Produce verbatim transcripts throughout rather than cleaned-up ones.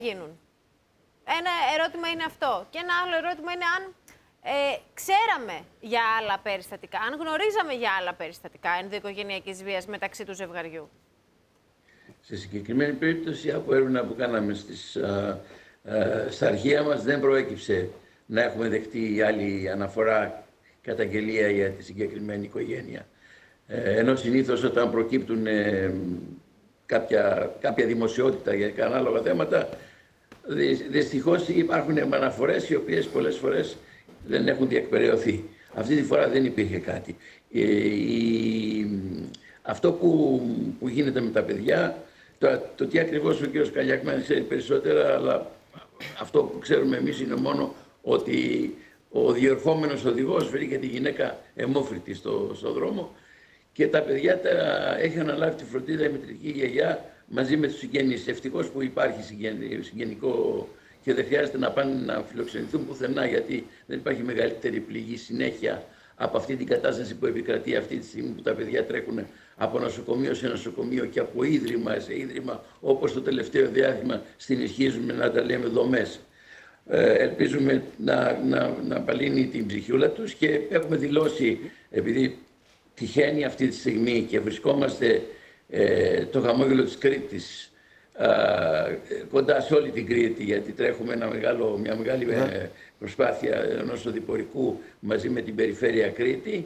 γίνουν. Ένα ερώτημα είναι αυτό. Και ένα άλλο ερώτημα είναι αν ε, ξέραμε για άλλα περιστατικά, αν γνωρίζαμε για άλλα περιστατικά ενδοοικογενειακής βίας μεταξύ του ζευγαριού. Σε συγκεκριμένη περίπτωση, από έρευνα που κάναμε στις, α, α, στα αρχεία μας, δεν προέκυψε να έχουμε δεχτεί άλλη αναφορά, καταγγελία για τη συγκεκριμένη οικογένεια. Ε, ενώ συνήθως όταν προκύπτουν ε, κάποια, κάποια δημοσιότητα για ανάλογα θέματα, δυστυχώς υπάρχουν αναφορές οι οποίες πολλές φορές δεν έχουν διεκπεραιωθεί. Αυτή τη φορά δεν υπήρχε κάτι. Ε, η, αυτό που, που γίνεται με τα παιδιά, το, το τι ακριβώς ο κ. Καλιακμάνης ξέρει περισσότερα, αλλά αυτό που ξέρουμε εμείς είναι μόνο ότι ο διερχόμενος οδηγός βρήκε τη γυναίκα αιμόφρητη στο, στο δρόμο και τα παιδιά τα έχει αναλάβει τη φροντίδα η μητρική γιαγιά μαζί με τους συγγενείς. Ευτυχώς που υπάρχει συγγενικό και δεν χρειάζεται να πάνε να φιλοξενηθούν πουθενά, γιατί δεν υπάρχει μεγαλύτερη πληγή συνέχεια από αυτή την κατάσταση που επικρατεί αυτή τη στιγμή, που τα παιδιά τρέχουν από νοσοκομείο σε νοσοκομείο και από ίδρυμα σε ίδρυμα, όπως το τελευταίο διάστημα συνεχίζουμε να τα λέμε δομές. Ε, ελπίζουμε να, να, να απαλύνει την ψυχιούλα τους και έχουμε δηλώσει, επειδή τυχαίνει αυτή τη στιγμή και βρισκόμαστε ε, το χαμόγελο της Κρήτης, Uh, κοντά σε όλη την Κρήτη, γιατί τρέχουμε ένα μεγάλο, μια μεγάλη yeah. προσπάθεια ενός οδηπορικού μαζί με την περιφέρεια Κρήτη,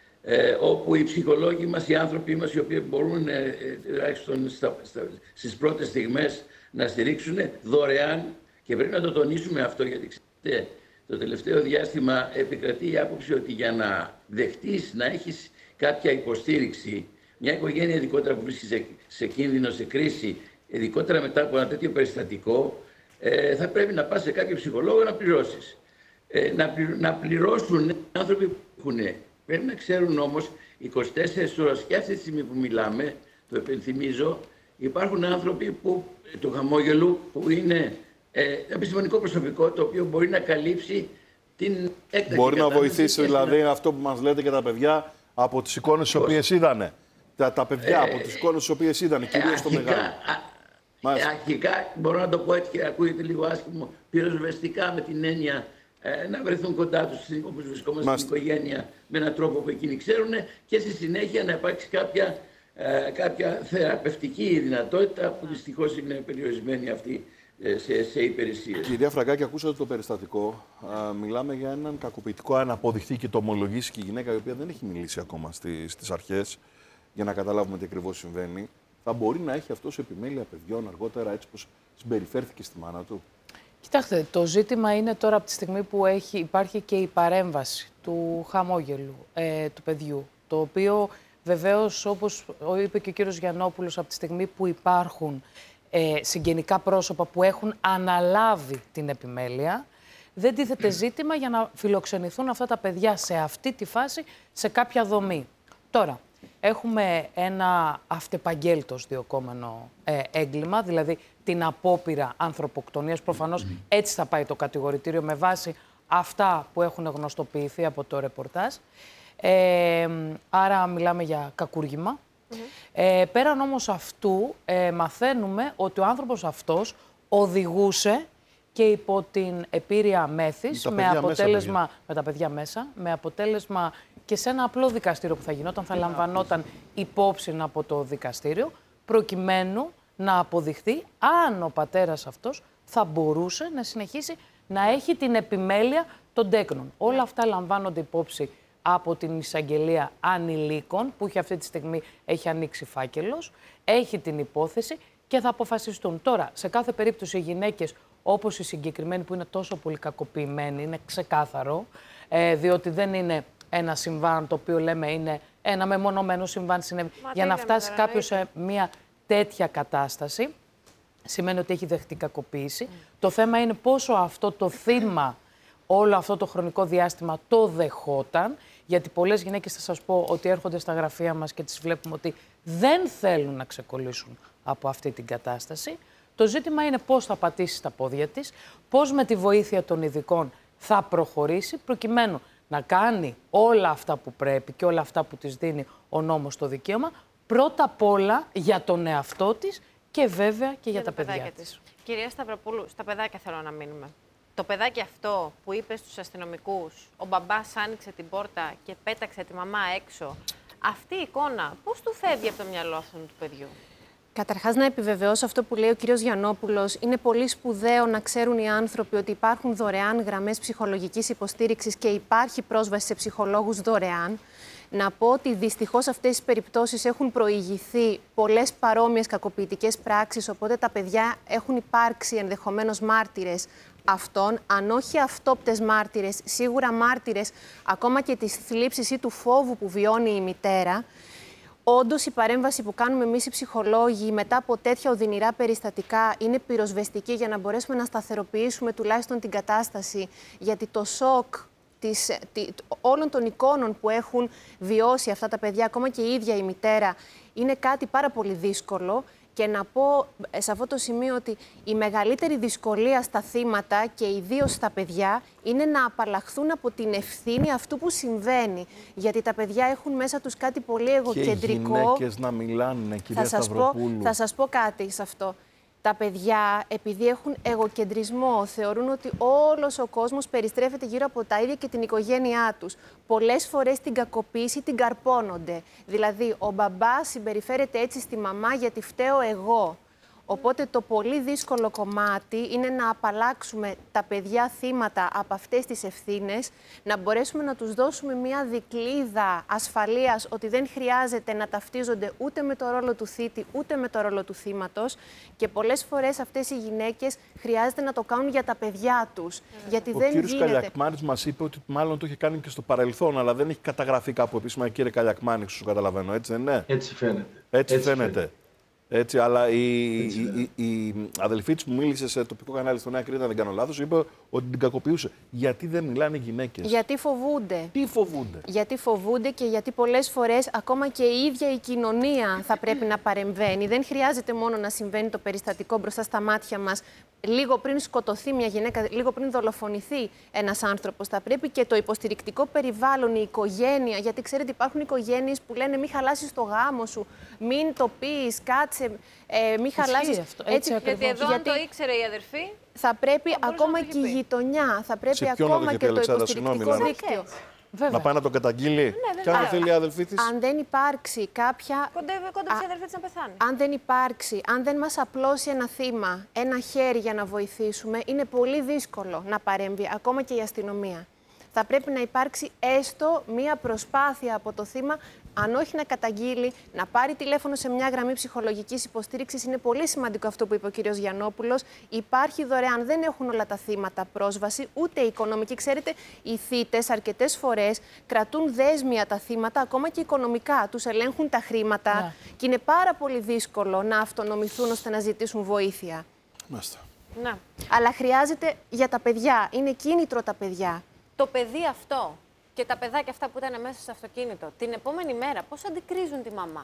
ε, όπου οι ψυχολόγοι μας, οι άνθρωποι μας, οι οποίοι μπορούν ε, τουλάχιστον στα, στα, στις πρώτες στιγμές να στηρίξουν δωρεάν, και πρέπει να το τονίσουμε αυτό, γιατί ξέρετε, το τελευταίο διάστημα επικρατεί η άποψη ότι για να δεχτείς να έχεις κάποια υποστήριξη, μια οικογένεια ειδικότερα που βρίσκει σε, σε κίνδυνο, σε κρίση, ειδικότερα μετά από ένα τέτοιο περιστατικό, ε, θα πρέπει να πας σε κάποιο ψυχολόγο να πληρώσεις. Ε, να, πλη, να πληρώσουν άνθρωποι που έχουν. Πρέπει να ξέρουν όμως είκοσι τέσσερις ώρες, και αυτή τη στιγμή που μιλάμε, το επενθυμίζω, υπάρχουν άνθρωποι που, του χαμόγελου που είναι ε, επιστημονικό προσωπικό, το οποίο μπορεί να καλύψει την έκτακτη Μπορεί να βοηθήσει δηλαδή να... αυτό που μας λέτε και τα παιδιά από τις εικόνες τις οποίες είδανε. Τα, τα παιδιά ε, από τις εικόνες τις οποίες είδανε, κυρίως στο μεγάλο. Μάλιστα. Αρχικά μπορώ να το πω έτσι και ακούγεται λίγο άσχημο, πυροσβεστικά, με την έννοια ε, να βρεθούν κοντά τους όπως βρισκόμαστε στην οικογένεια με έναν τρόπο που εκείνοι ξέρουν, και στη συνέχεια να υπάρξει κάποια, ε, κάποια θεραπευτική δυνατότητα που δυστυχώς είναι περιορισμένη αυτή ε, σε, σε υπηρεσίες. Κυρία Φραγκάκη, ακούσατε το περιστατικό. Α, μιλάμε για έναν κακοποιητικό, αν αποδειχθεί και το ομολογήσει και η γυναίκα, η οποία δεν έχει μιλήσει ακόμα στις, στις αρχές, για να καταλάβουμε τι ακριβώς συμβαίνει. Θα μπορεί να έχει αυτός επιμέλεια παιδιών αργότερα, έτσι πως συμπεριφέρθηκε στη μάνα του? Κοιτάξτε, το ζήτημα είναι τώρα από τη στιγμή που έχει, υπάρχει και η παρέμβαση του χαμόγελου ε, του παιδιού, το οποίο βεβαίως, όπως είπε και ο κύριος Γιαννόπουλος, από τη στιγμή που υπάρχουν ε, συγγενικά πρόσωπα που έχουν αναλάβει την επιμέλεια, δεν τίθεται ζήτημα για να φιλοξενηθούν αυτά τα παιδιά σε αυτή τη φάση σε κάποια δομή. Τώρα, έχουμε ένα αυτεπαγγέλτος διωκόμενο ε, έγκλημα, δηλαδή την απόπειρα ανθρωποκτονίας. Προφανώς έτσι θα πάει το κατηγορητήριο με βάση αυτά που έχουν γνωστοποιηθεί από το ρεπορτάζ. Ε, άρα μιλάμε για κακούργημα. Mm-hmm. Ε, πέραν όμως αυτού, ε, μαθαίνουμε ότι ο άνθρωπος αυτός οδηγούσε και υπό την επίρρεια μέθης, με αποτέλεσμα, μέσα, με τα παιδιά μέσα, με αποτέλεσμα και σε ένα απλό δικαστήριο που θα γινόταν, θα λαμβανόταν υπόψη από το δικαστήριο, προκειμένου να αποδειχθεί αν ο πατέρας αυτός θα μπορούσε να συνεχίσει να έχει την επιμέλεια των τέκνων. Όλα αυτά λαμβάνονται υπόψη από την εισαγγελία ανηλίκων, που έχει αυτή τη στιγμή έχει ανοίξει φάκελος, έχει την υπόθεση και θα αποφασιστούν. Τώρα, σε κάθε περίπτωση οι γυναίκες, όπως η συγκεκριμένη που είναι τόσο πολύ κακοποιημένη, είναι ξεκάθαρο, ε, διότι δεν είναι ένα συμβάν το οποίο λέμε είναι ένα μεμονωμένο συμβάν συνέβη. Για να φτάσει κάποιος σε μια τέτοια κατάσταση, σημαίνει ότι έχει δεχτεί κακοποίηση. Mm. Το θέμα είναι πόσο αυτό το θύμα όλο αυτό το χρονικό διάστημα το δεχόταν, γιατί πολλές γυναίκες, θα σας πω, ότι έρχονται στα γραφεία μας και τις βλέπουμε ότι δεν θέλουν να ξεκολλήσουν από αυτή την κατάσταση. Το ζήτημα είναι πώς θα πατήσει τα πόδια της, πώς με τη βοήθεια των ειδικών θα προχωρήσει, προκειμένου να κάνει όλα αυτά που πρέπει και όλα αυτά που της δίνει ο νόμος το δικαίωμα, πρώτα απ' όλα για τον εαυτό της και βέβαια και για, Για τα παιδιά παιδάκια της. της. Κυρία Σταυροπούλου, στα παιδάκια θέλω να μείνουμε. Το παιδάκι αυτό που είπε στους αστυνομικούς, ο μπαμπάς άνοιξε την πόρτα και πέταξε τη μαμά έξω, αυτή η εικόνα πώς του φεύγει από το μυαλό αυτού του παιδιού? Καταρχάς, να επιβεβαιώσω αυτό που λέει ο κύριος Γιαννόπουλος. Είναι πολύ σπουδαίο να ξέρουν οι άνθρωποι ότι υπάρχουν δωρεάν γραμμές ψυχολογικής υποστήριξης και υπάρχει πρόσβαση σε ψυχολόγους δωρεάν. Να πω ότι δυστυχώς αυτές τις περιπτώσεις έχουν προηγηθεί πολλές παρόμοιες κακοποιητικές πράξεις, οπότε τα παιδιά έχουν υπάρξει ενδεχομένως μάρτυρες αυτών, αν όχι αυτόπτες μάρτυρες, σίγουρα μάρτυρες ακόμα και της θλίψης ή του φόβου που βιώνει η μητέρα. Όντως, η παρέμβαση που κάνουμε εμείς οι ψυχολόγοι μετά από τέτοια οδυνηρά περιστατικά είναι πυροσβεστική για να μπορέσουμε να σταθεροποιήσουμε τουλάχιστον την κατάσταση, γιατί το σοκ της, τη, όλων των εικόνων που έχουν βιώσει αυτά τα παιδιά, ακόμα και η ίδια η μητέρα, είναι κάτι πάρα πολύ δύσκολο. Και να πω σε αυτό το σημείο ότι η μεγαλύτερη δυσκολία στα θύματα και ιδίως στα παιδιά είναι να απαλλαχθούν από την ευθύνη αυτού που συμβαίνει. Γιατί τα παιδιά έχουν μέσα τους κάτι πολύ εγωκεντρικό. Και οι γυναίκες να μιλάνε, κυρία θα σας Σταυροπούλου. πω, θα σας πω κάτι σε αυτό. Τα παιδιά, επειδή έχουν εγωκεντρισμό, θεωρούν ότι όλος ο κόσμος περιστρέφεται γύρω από τα ίδια και την οικογένειά τους. Πολλές φορές την κακοποίηση την καρπώνονται. Δηλαδή, ο μπαμπάς συμπεριφέρεται έτσι στη μαμά γιατί φταίω εγώ. Οπότε το πολύ δύσκολο κομμάτι είναι να απαλλάξουμε τα παιδιά θύματα από αυτές τις ευθύνες, να μπορέσουμε να τους δώσουμε μια δικλείδα ασφαλείας ότι δεν χρειάζεται να ταυτίζονται ούτε με το ρόλο του θήτη, ούτε με το ρόλο του θύματος. Και πολλές φορές αυτές οι γυναίκες χρειάζεται να το κάνουν για τα παιδιά τους. Mm. Γιατί Ο δεν κύριος γίνεται... Καλιακμάνης μας είπε ότι μάλλον το είχε κάνει και στο παρελθόν, αλλά δεν έχει καταγραφεί κάπου επίσημα. Κύριε Καλιακμάνη, σου καταλαβαίνω, έτσι δεν είναι? Έτσι φαίνεται. Έτσι, έτσι φαίνεται. φαίνεται. Έτσι, αλλά η, Έτσι, η, η, η αδελφή της που μίλησε σε τοπικό κανάλι στο Νέα Κρήτη, αν δεν κάνω λάθος, είπε ότι την κακοποιούσε. Γιατί δεν μιλάνε οι γυναίκες? Γιατί φοβούνται. Τι φοβούνται? Γιατί φοβούνται και γιατί πολλές φορές ακόμα και η ίδια η κοινωνία θα πρέπει να παρεμβαίνει. Δεν χρειάζεται μόνο να συμβαίνει το περιστατικό μπροστά στα μάτια μας, λίγο πριν σκοτωθεί μια γυναίκα, λίγο πριν δολοφονηθεί ένας άνθρωπος. Θα πρέπει και το υποστηρικτικό περιβάλλον, η οικογένεια, γιατί ξέρετε υπάρχουν οικογένειες που λένε μην χαλάσεις το γάμο σου, μην το πεις, κάτσε, ε, μην χαλάσεις. Αυτό, έτσι Γιατί εδώ αν γιατί το ήξερε η αδερφή, θα πρέπει θα μπορούσε ακόμα να το και η έχει πει. γειτονιά, θα πρέπει Σε ποιον να το ακόμα είχε και πει, το Αλεξάνδρα, συγγνώμη, υποστηρικτικό δηλαδή. δίκτυο. Βέβαια. Να πάει να το καταγγείλει? Ναι, Και αν δεν βέβαια. θέλει η αδελφή της. Αν δεν υπάρξει κάποια κοντεύει κόντεψε η αδερφή της να πεθάνει. Αν δεν υπάρξει, αν δεν μας απλώσει ένα θύμα, ένα χέρι για να βοηθήσουμε, είναι πολύ δύσκολο να παρέμβει ακόμα και η αστυνομία. Θα πρέπει να υπάρξει έστω μία προσπάθεια από το θύμα, αν όχι να καταγγείλει, να πάρει τηλέφωνο σε μια γραμμή ψυχολογικής υποστήριξης. Είναι πολύ σημαντικό αυτό που είπε ο κύριος Γιαννόπουλος. Υπάρχει δωρεάν, δεν έχουν όλα τα θύματα πρόσβαση, ούτε οικονομική. Ξέρετε, οι θύτες αρκετές φορές κρατούν δέσμια τα θύματα, ακόμα και οικονομικά. Τους ελέγχουν τα χρήματα Ναι. και είναι πάρα πολύ δύσκολο να αυτονομηθούν ώστε να ζητήσουν βοήθεια. Μάλιστα. Να. Αλλά χρειάζεται για τα παιδιά. Είναι κίνητρο τα παιδιά. Το παιδί αυτό και τα παιδάκια αυτά που ήταν μέσα στο αυτοκίνητο, την επόμενη μέρα πώς αντικρίζουν τη μαμά?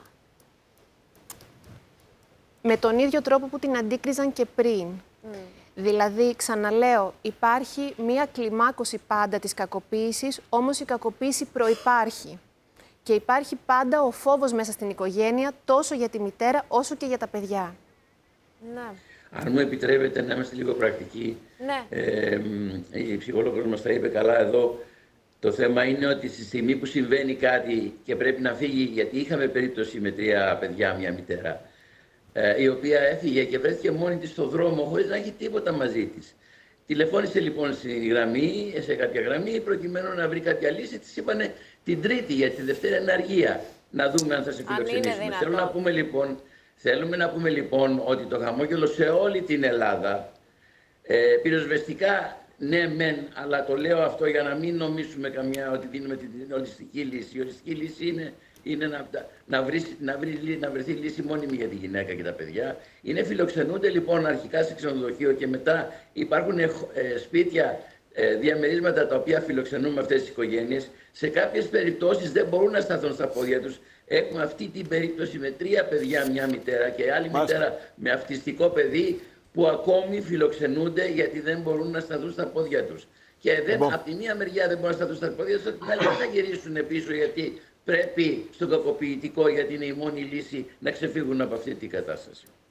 Με τον ίδιο τρόπο που την αντίκριζαν και πριν. Mm. Δηλαδή, ξαναλέω, υπάρχει μία κλιμάκωση πάντα της κακοποίησης, όμως η κακοποίηση προϋπάρχει. Και υπάρχει πάντα ο φόβος μέσα στην οικογένεια, τόσο για τη μητέρα όσο και για τα παιδιά. Ναι. Αν μου επιτρέπετε να είμαστε λίγο πρακτικοί, Ναι. ε, η ψυχολόγος μας τα είπε καλά εδώ. Το θέμα είναι ότι στη στιγμή που συμβαίνει κάτι και πρέπει να φύγει, γιατί είχαμε περίπτωση με τρία παιδιά, μια μητέρα, ε, η οποία έφυγε και βρέθηκε μόνη της στον δρόμο χωρίς να έχει τίποτα μαζί της. Τηλεφώνησε λοιπόν στη γραμμή, σε κάποια γραμμή, προκειμένου να βρει κάποια λύση. Της είπανε την Τρίτη, για τη Δευτέρα είναι αργία, να δούμε αν θα σε φιλοξενήσουμε. Θέλω να πούμε λοιπόν, θέλουμε να πούμε λοιπόν ότι το χαμόγελο σε όλη την Ελλάδα, ε, πυροσβεστικά, ναι, μεν, αλλά το λέω αυτό για να μην νομίσουμε καμιά ότι δίνουμε την ολιστική λύση. Η ολιστική λύση είναι, είναι να, να, βρει, να, βρει, να βρεθεί λύση μόνιμη για τη γυναίκα και τα παιδιά. Είναι φιλοξενούνται λοιπόν αρχικά σε ξενοδοχείο και μετά υπάρχουν ε, σπίτια, ε, διαμερίσματα τα οποία φιλοξενούμε αυτές τις οικογένειες. Σε κάποιες περιπτώσεις δεν μπορούν να σταθούν στα πόδια τους. Έχουμε αυτή την περίπτωση με τρία παιδιά, μια μητέρα και άλλη Μάλιστα. μητέρα με αυτιστικό παιδί, που ακόμη φιλοξενούνται γιατί δεν μπορούν να σταθούν στα πόδια τους. Και δεν, λοιπόν. από τη μία μεριά δεν μπορούν να σταθούν στα πόδια τους, από την άλλη δεν θα γυρίσουν πίσω γιατί πρέπει στον κακοποιητικό, γιατί είναι η μόνη λύση, να ξεφύγουν από αυτή την κατάσταση.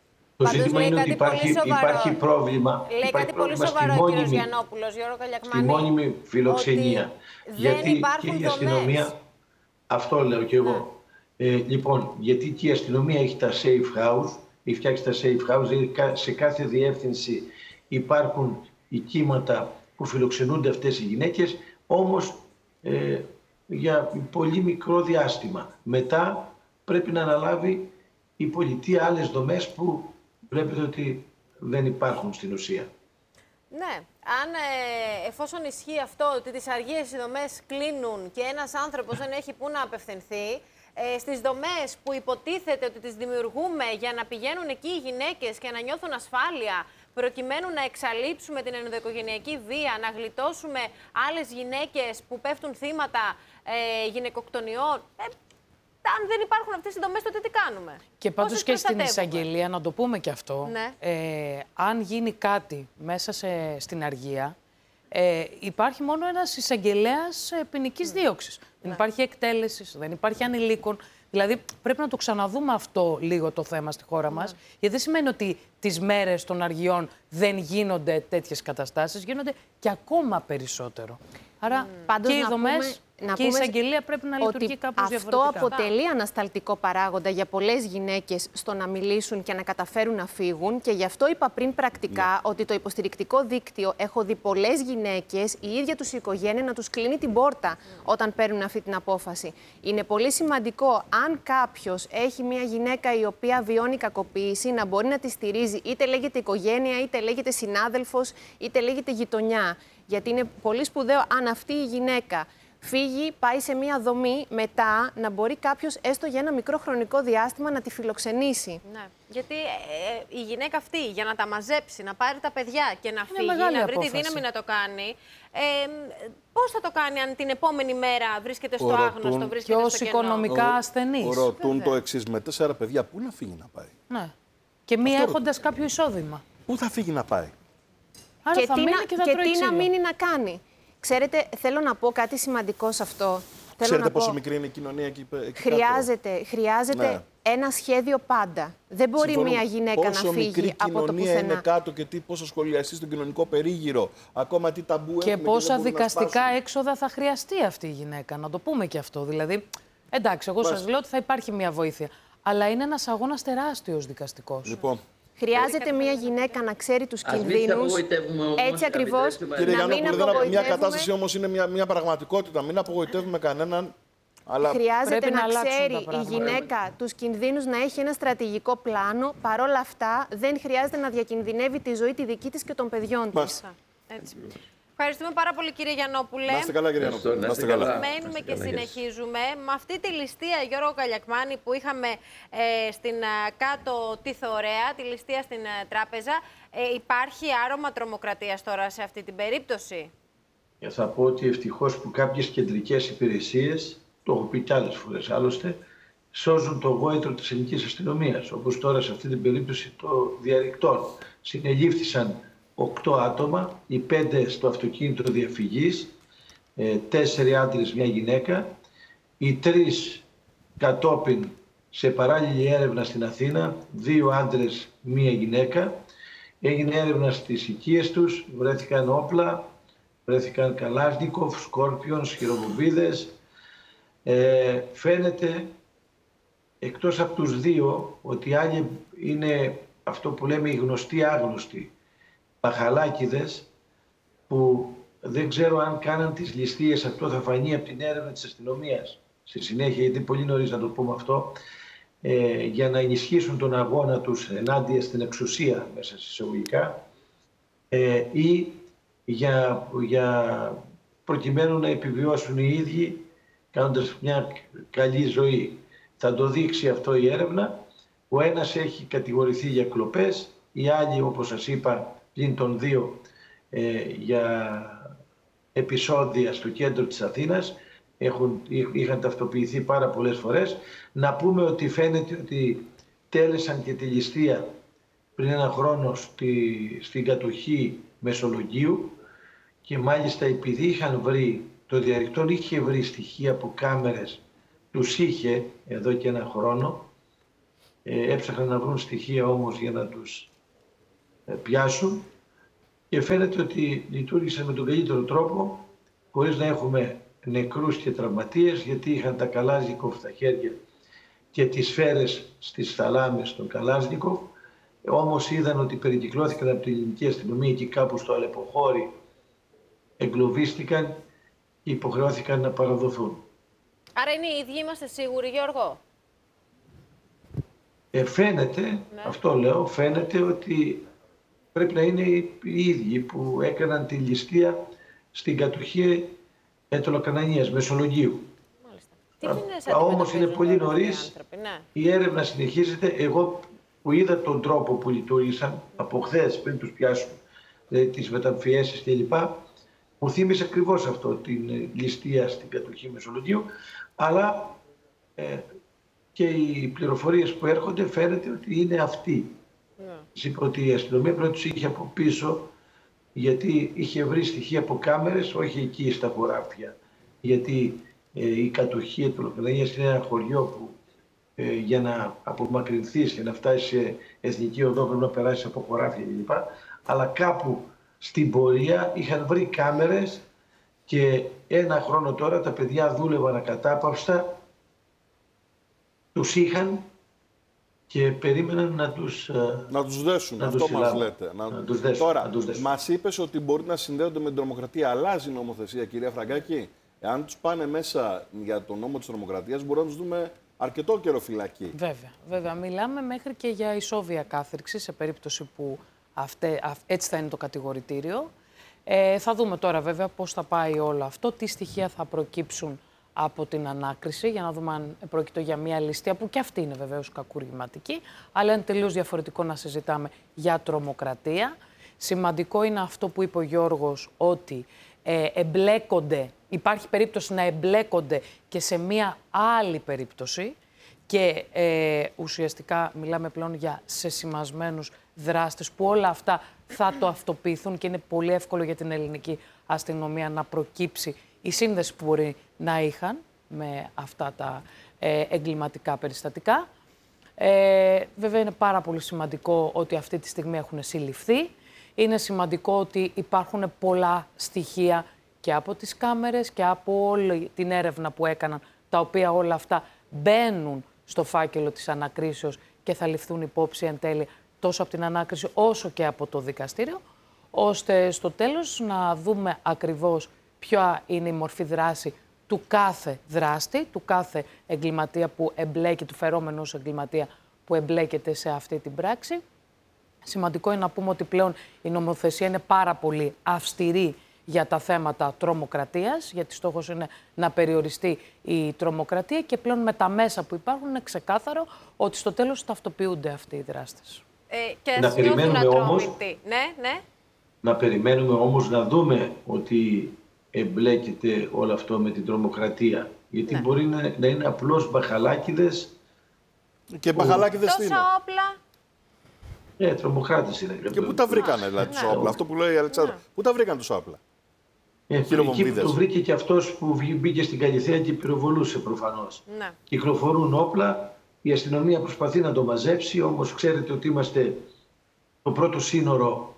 Το Πάντως ζήτημα λέει είναι ότι κάτι πολύ υπάρχει, σοβαρό. υπάρχει πρόβλημα. Λέει υπάρχει κάτι πολύ πρόβλημα σοβαρό στη ο κύριος μόνιμη, Γιαννόπουλος, Γιώργο Καλιακμάνη. στη μόνιμη φιλοξενία. Ότι γιατί δεν υπάρχουν και η δομές. αστυνομία, αυτό λέω κι εγώ. Ε, λοιπόν, γιατί και η αστυνομία έχει τα safe house, έχει φτιάξει τα safe house, δηλαδή σε κάθε διεύθυνση υπάρχουν οικίματα που φιλοξενούνται αυτές οι γυναίκες, όμως ε, για πολύ μικρό διάστημα. Μετά πρέπει να αναλάβει η πολιτεία άλλες δομές που βλέπετε ότι δεν υπάρχουν στην ουσία. Ναι, αν ε, εφόσον ισχύει αυτό ότι τις αργίες οι δομές κλείνουν και ένας άνθρωπος δεν έχει πού να απευθυνθεί, ε, στις δομές που υποτίθεται ότι τις δημιουργούμε για να πηγαίνουν εκεί οι γυναίκες και να νιώθουν ασφάλεια, προκειμένου να εξαλείψουμε την ενδοοικογενειακή βία, να γλιτώσουμε άλλες γυναίκες που πέφτουν θύματα ε, γυναικοκτονιών. Ε, αν δεν υπάρχουν αυτές οι δομές, τότε τι κάνουμε? Και πάντως και στην εισαγγελία, να το πούμε και αυτό, ναι. ε, αν γίνει κάτι μέσα σε, στην αργία, ε, υπάρχει μόνο ένας εισαγγελέας ε, ποινικής ναι. δίωξης. Ναι. Δεν υπάρχει εκτέλεσης, δεν υπάρχει ανηλίκων. Δηλαδή, πρέπει να το ξαναδούμε αυτό λίγο το θέμα στη χώρα μας, ναι. γιατί δεν σημαίνει ότι τις μέρες των αργιών δεν γίνονται τέτοιες καταστάσεις, γίνονται και ακόμα περισσότερο. Άρα, mm. και οι δομές να και η εισαγγελία πρέπει να λειτουργεί κάπως διαφορετικά. Αυτό αποτελεί ανασταλτικό παράγοντα για πολλές γυναίκες στο να μιλήσουν και να καταφέρουν να φύγουν. Και γι' αυτό είπα πριν πρακτικά ναι. ότι το υποστηρικτικό δίκτυο, έχω δει πολλές γυναίκες, η ίδια τους η οικογένεια να τους κλείνει την πόρτα mm. όταν παίρνουν αυτή την απόφαση. Είναι πολύ σημαντικό, αν κάποιος έχει μια γυναίκα η οποία βιώνει κακοποίηση, να μπορεί να τη στηρίζει, είτε λέγεται οικογένεια, είτε λέγεται συνάδελφος, είτε λέγεται γειτονιά. Γιατί είναι πολύ σπουδαίο αν αυτή η γυναίκα φύγει, πάει σε μία δομή, μετά να μπορεί κάποιος έστω για ένα μικρό χρονικό διάστημα να τη φιλοξενήσει. Ναι. Γιατί ε, η γυναίκα αυτή για να τα μαζέψει, να πάρει τα παιδιά και να είναι φύγει, να βρει απόφαση. τη δύναμη να το κάνει, ε, πώς θα το κάνει αν την επόμενη μέρα βρίσκεται στο Ρωτούν, άγνωστο, βρίσκεται και στο ως κενό? οικονομικά ασθενής. Ρωτούν το εξής, με τέσσερα παιδιά, πού να φύγει να πάει? Ναι. Και μία έχοντας κάποιο εισόδημα. Πού θα φύγει να πάει? Άρα και θα τι, μείνει να, και θα και τρώει τι να ξύλο. μείνει να κάνει. Ξέρετε, θέλω να πω κάτι σημαντικό σε αυτό. Θέλω Ξέρετε να πόσο πω, μικρή είναι η κοινωνία εκεί, εκεί χρειάζεται, κάτω. χρειάζεται Ναι. ένα σχέδιο πάντα. Δεν μπορεί Συμφωνώ. μια γυναίκα πόσο να φύγει μικρή από το κοινωνία είναι πουθενά. κάτω και τι, πόσο σχολιαστεί στον κοινωνικό περίγυρο. Ακόμα τι ταμπού Και έχουμε πόσα δεν μπορούν να δικαστικά σπάσουν. έξοδα θα χρειαστεί αυτή η γυναίκα. Να το πούμε και αυτό. Δηλαδή, εντάξει, εγώ σας λέω ότι θα υπάρχει μια βοήθεια. Αλλά είναι ένας αγώνας τεράστιος δικαστικός. Λοιπόν, Χρειάζεται μια γυναίκα να ξέρει τους Ας μην κινδύνους. απογοητεύουμε όμως, Έτσι ακριβώς. επιτρέψτε κύριε Να μην Γιαννόπουλε, δεν απο- μια απογοητεύουμε. κατάσταση όμως είναι μια, μια πραγματικότητα. Μην απογοητεύουμε κανέναν. Αλλά Χρειάζεται πρέπει να, να αλλάξουν ξέρει τα η πράγματα. γυναίκα τους κινδύνους, να έχει ένα στρατηγικό πλάνο. Παρ' όλα αυτά, δεν χρειάζεται να διακινδυνεύει τη ζωή τη δική της και των παιδιών της. Μάλιστα. Έτσι. Ευχαριστούμε πάρα πολύ, κύριε Γιαννόπουλε. Να είστε καλά, κύριε Ευχαριστώ, Γιαννόπουλε. να είστε καλά. Μένουμε και Καλά, γεια σας. συνεχίζουμε με αυτή τη ληστεία, Γιώργο Καλιακμάνη, που είχαμε ε, στην ε, κάτω τη Θωρέα, τη ληστεία στην ε, τράπεζα. Ε, υπάρχει άρωμα τρομοκρατίας τώρα σε αυτή την περίπτωση? Και θα πω ότι ευτυχώς που κάποιες κεντρικές υπηρεσίες, το έχω πει κι άλλες φορές άλλωστε, σώζουν το γόητρο της ελληνικής αστυνομίας. Όπως τώρα σε αυτή την περίπτωση το διαρρηκτών. Συνελήφθησαν οκτώ άτομα, οι πέντε στο αυτοκίνητο διαφυγής, ε, τέσσερι άντρες, μια γυναίκα, οι τρεις κατόπιν σε παράλληλη έρευνα στην Αθήνα, δύο άντρες, μία γυναίκα. Έγινε έρευνα στις οικίες τους, βρέθηκαν όπλα, βρέθηκαν Καλάσνικοφ, Σκόρπιονς, χειροβομβίδες. Ε, φαίνεται, εκτός από τους δύο, ότι οι άλλοι είναι αυτό που λέμε οι γνωστοί άγνωστοι, παχαλάκηδες, που δεν ξέρω αν κάναν τις ληστείες. Αυτό θα φανεί από την έρευνα της αστυνομίας στη συνέχεια, γιατί πολύ νωρίς να το πούμε αυτό, ε, για να ενισχύσουν τον αγώνα τους ενάντια στην εξουσία, μέσα σε εισαγωγικά, ε, ή για, για προκειμένου να επιβιώσουν οι ίδιοι κάνοντας μια καλή ζωή. Θα το δείξει αυτό η έρευνα. Ο ένας έχει κατηγορηθεί για κλοπές, οι άλλοι, όπως σας είπα, πλην των δύο, ε, για επεισόδια στο κέντρο της Αθήνας. Έχουν, είχαν ταυτοποιηθεί πάρα πολλές φορές. Να πούμε ότι φαίνεται ότι τέλεσαν και τη ληστεία πριν ένα χρόνο στη, στην κατοχή Μεσολογγίου, και μάλιστα επειδή είχαν βρει, το διαρρηκτόν είχε βρει στοιχεία από κάμερες, τους είχε εδώ και ένα χρόνο, Ε, έψαχναν να βρουν στοιχεία όμως για να τους ε, πιάσουν και φαίνεται ότι λειτουργήσαν με τον καλύτερο τρόπο, χωρίς να έχουμε νεκρούς και τραυματίες, γιατί είχαν τα Καλάζνικοφ στα χέρια και τις σφαίρες στις θαλάμες των Καλάζνικοφ. Όμως είδαν ότι περικυκλώθηκαν από την ελληνική αστυνομία εκεί κάπου στο Αλεποχώρι, εγκλωβίστηκαν και υποχρεώθηκαν να παραδοθούν. Άρα είναι οι ίδιοι, είμαστε σίγουροι, Γιώργο? Ε, φαίνεται, ναι. αυτό λέω, φαίνεται ότι πρέπει να είναι οι ίδιοι που έκαναν τη ληστεία στην κατοχή Ετωλοκανανίας, Μεσολογγίου. Μάλιστα. Όμως είναι πολύ νωρίς, ναι. η έρευνα συνεχίζεται. Εγώ που είδα τον τρόπο που λειτουργήσαν από χθες πριν τους πιάσουν, δηλαδή τις μεταμφιέσεις κλπ, μου θύμισε ακριβώς αυτό, την ληστεία στην κατοχή Μεσολογγίου, αλλά ε, και οι πληροφορίες που έρχονται φαίνεται ότι είναι αυτοί. Yeah. Είπα ότι η αστυνομία πρέπει να τους είχε από πίσω, γιατί είχε βρει στοιχεία από κάμερες, όχι εκεί στα χωράφια. Γιατί ε, η κατοχή Ετωλοκανανίας είναι ένα χωριό που ε, για να απομακρυνθείς και να φτάσεις σε εθνική οδό πρέπει να περάσεις από χωράφια κλπ. Αλλά κάπου στην πορεία είχαν βρει κάμερες και ένα χρόνο τώρα τα παιδιά δούλευαν ακατάπαυστα, τους είχαν και περίμεναν να τους Να τους δέσουν, να αυτό τους μας λέτε. Να... να τους δέσουν, Τώρα, να τους δέσουν. μας είπες ότι μπορεί να συνδέονται με την τρομοκρατία. Αλλάζει η νομοθεσία, κυρία Φραγκάκη. Εάν τους πάνε μέσα για τον νόμο της τρομοκρατίας, μπορούμε να τους δούμε αρκετό καιρό φυλακή. Βέβαια, βέβαια. Μιλάμε μέχρι και για ισόβια κάθριξη, σε περίπτωση που αυτέ, α, έτσι θα είναι το κατηγορητήριο. Ε, θα δούμε τώρα βέβαια πώς θα πάει όλο αυτό, τι στοιχεία θα προκύψουν από την ανάκριση, για να δούμε αν πρόκειται για μια ληστεία που και αυτή είναι βεβαίως κακουργηματική, αλλά είναι τελείως διαφορετικό να συζητάμε για τρομοκρατία. Σημαντικό είναι αυτό που είπε ο Γιώργος, ότι ε, εμπλέκονται, υπάρχει περίπτωση να εμπλέκονται και σε μια άλλη περίπτωση και ε, ουσιαστικά μιλάμε πλέον για σεσημασμένους δράστες που όλα αυτά θα το αυτοποιηθούν και είναι πολύ εύκολο για την ελληνική αστυνομία να προκύψει η σύνδεση που μπορεί να είχαν με αυτά τα ε, εγκληματικά περιστατικά. Ε, βέβαια είναι πάρα πολύ σημαντικό ότι αυτή τη στιγμή έχουν συλληφθεί. Είναι σημαντικό ότι υπάρχουν πολλά στοιχεία και από τις κάμερες και από όλη την έρευνα που έκαναν, τα οποία όλα αυτά μπαίνουν στο φάκελο της ανακρίσεως και θα ληφθούν υπόψη εν τέλει τόσο από την ανάκριση όσο και από το δικαστήριο, ώστε στο τέλος να δούμε ακριβώς ποια είναι η μορφή δράση του κάθε δράστη, του κάθε εγκληματία που εμπλέκει, του φερόμενου εγκληματία που εμπλέκεται σε αυτή την πράξη. Σημαντικό είναι να πούμε ότι πλέον η νομοθεσία είναι πάρα πολύ αυστηρή για τα θέματα τρομοκρατίας, γιατί στόχος είναι να περιοριστεί η τρομοκρατία και πλέον με τα μέσα που υπάρχουν είναι ξεκάθαρο ότι στο τέλος ταυτοποιούνται αυτοί οι δράστες. Ε, και να περιμένουμε όμως, ναι, ναι. να περιμένουμε όμως να δούμε ότι εμπλέκεται όλο αυτό με την τρομοκρατία. Γιατί ναι. μπορεί να, να είναι απλώς μπαχαλάκιδες. Και μπαχαλάκιδες τι είναι? Τόσα όπλα. Ναι, τρομοκράτες είναι. Και πού τα βρήκανε δηλαδή τους όπλα? Αυτό που λέει η Αλεξάνδρα. Πού τα βρήκαν τους όπλα? Ε, εκεί που το βρήκε και αυτός που μπήκε στην Καλυθέα και πυροβολούσε προφανώς. Ναι. Κυκλοφορούν όπλα, η αστυνομία προσπαθεί να το μαζέψει, όμως ξέρετε ότι είμαστε το πρώτο σύνορο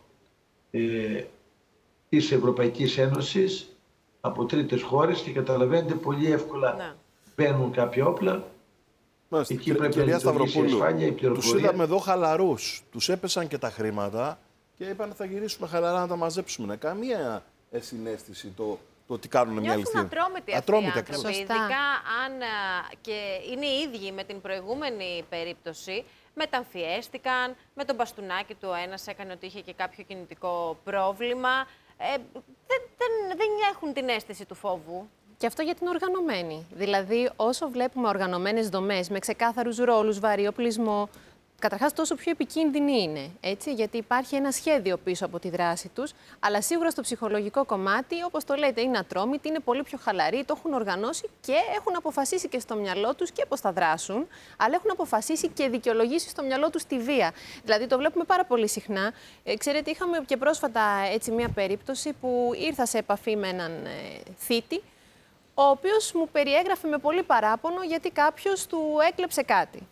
ε, της Ευρωπαϊκής Ένωσης από τρίτες χώρες και καταλαβαίνετε πολύ εύκολα ναι. μπαίνουν κάποια όπλα. Μάλιστα. Εκεί πρέπει κυρία να λειτουργήσει η ασφάλεια, η πληροφορία. Τους είδαμε εδώ χαλαρούς. Τους έπεσαν και τα χρήματα και είπαν θα γυρίσουμε χαλαρά να τα μαζέψουμε. Καμία συναίσθηση το, το τι κάνουν μια ληστεία. Νιώθουν ατρόμητοι αυτοί οι άνθρωποι, ειδικά αν και είναι οι ίδιοι με την προηγούμενη περίπτωση. Μεταμφιέστηκαν, με τον μπαστούνάκι του ο ένας έκανε ότι είχε και κάποιο κινητικό πρόβλημα. Ε, δεν, δεν, δεν έχουν την αίσθηση του φόβου. Και αυτό γιατί είναι οργανωμένοι. Δηλαδή, όσο βλέπουμε οργανωμένες δομές με ξεκάθαρους ρόλους, βαρύ οπλισμό, καταρχάς τόσο πιο επικίνδυνοι είναι. Έτσι, γιατί υπάρχει ένα σχέδιο πίσω από τη δράση τους, αλλά σίγουρα στο ψυχολογικό κομμάτι, όπως το λέτε, είναι ατρόμητοι, είναι πολύ πιο χαλαροί, το έχουν οργανώσει και έχουν αποφασίσει και στο μυαλό τους και πώς θα δράσουν, αλλά έχουν αποφασίσει και δικαιολογήσει στο μυαλό τους τη βία. Δηλαδή, το βλέπουμε πάρα πολύ συχνά. Ε, ξέρετε, είχαμε και πρόσφατα έτσι μία περίπτωση που ήρθα σε επαφή με έναν ε, θήτη, ο οποίος μου περιέγραφε με πολύ παράπονο γιατί κάποιος του έκλεψε κάτι.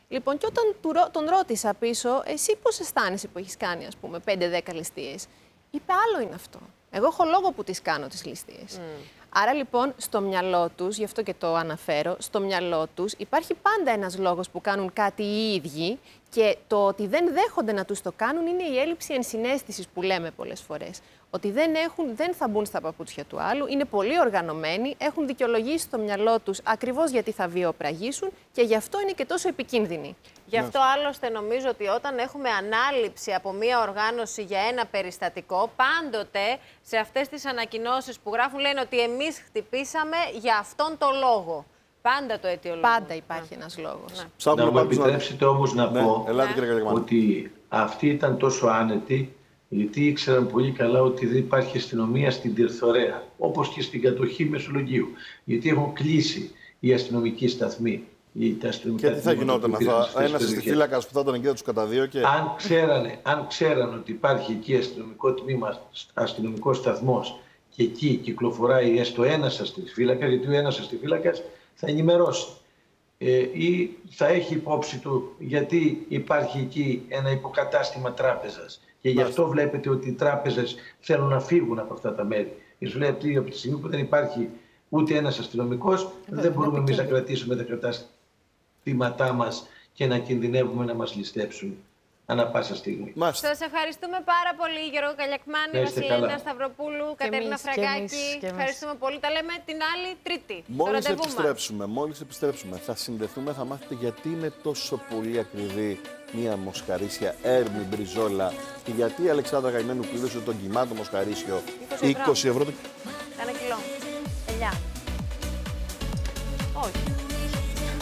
Λοιπόν, και όταν του ρω- τον ρώτησα πίσω, εσύ πώς αισθάνεσαι που έχεις κάνει, ας πούμε, πέντε δέκα ληστείες. Είπε, άλλο είναι αυτό. Εγώ έχω λόγο που τις κάνω τις ληστείες. Mm. Άρα λοιπόν στο μυαλό τους, γι' αυτό και το αναφέρω, στο μυαλό τους υπάρχει πάντα ένας λόγος που κάνουν κάτι οι ίδιοι και το ότι δεν δέχονται να τους το κάνουν είναι η έλλειψη ενσυναίσθησης που λέμε πολλές φορές. Ότι δεν, έχουν, δεν θα μπουν στα παπούτσια του άλλου, είναι πολύ οργανωμένοι, έχουν δικαιολογήσει στο μυαλό τους ακριβώς γιατί θα βιοπραγήσουν και γι' αυτό είναι και τόσο επικίνδυνοι. Γι' αυτό άλλωστε νομίζω ότι όταν έχουμε ανάληψη από μία οργάνωση για ένα περιστατικό, πάντοτε σε αυτές τις ανακοινώσεις που γράφουν λένε ότι εμείς χτυπήσαμε για αυτόν τον λόγο. Πάντα το αιτιολογούν. Πάντα υπάρχει ένας λόγος. Ναι. Να μου επιτρέψετε όμως να ναι, πω ελάτε, κύριε ότι αυτοί ήταν τόσο άνετοι, γιατί ήξεραν πολύ καλά ότι δεν υπάρχει αστυνομία στην Τυρθωρέα, όπως και στην κατοχή Μεσολογγίου. Γιατί έχουν κλείσει οι αστυνομικοί σταθμοί. Και τι θα γινόταν αυτό, ένας αστιφύλακας που θα ήταν εκεί θα τους καταδύο και... Αν ξέρανε, αν ξέραν ότι υπάρχει εκεί αστυνομικό τμήμα, αστυνομικός σταθμός και εκεί κυκλοφοράει έστω ένας αστιφύλακας, γιατί ο ένας αστιφύλακας θα ενημερώσει ε, ή θα έχει υπόψη του γιατί υπάρχει εκεί ένα υποκατάστημα τράπεζας. Και γι' αυτό βλέπετε ότι οι τράπεζες θέλουν να φύγουν από αυτά τα μέρη. Γιατί βλέπετε από τη στιγμή που δεν υπάρχει ούτε ένας αστυνομικός, δεν, δεν μπορούμε εμείς να κρατήσουμε τα καταστήματά μας και να κινδυνεύουμε να μας ληστέψουν ανά πάσα στιγμή. Σας ευχαριστούμε πάρα πολύ, Γιώργο Καλιακμάνη, Βασιλίνα Σταυροπούλου, Κατερίνα Φραγκάκη. Ευχαριστούμε πολύ. Τα λέμε την άλλη Τρίτη. Μόλις επιστρέψουμε, μόλις επιστρέψουμε, θα συνδεθούμε, θα μάθετε γιατί είναι τόσο πολύ ακριβή μία μοσχαρίσια Έρμη Μπριζόλα και γιατί η Αλεξάνδρα Γαϊμένου πλήρωσε τον κυμάτο μοσχαρίσιο είκοσι ευρώ. Ένα κιλό. Ελιά. Όχι.